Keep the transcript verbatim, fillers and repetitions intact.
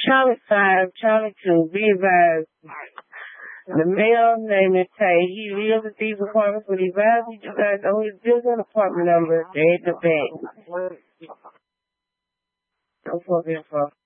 Charlie five, Charlie two, be advised. The male name is Tay. He lives at these apartments, but he advised you guys know his building apartment number. They at the back. No fucking info.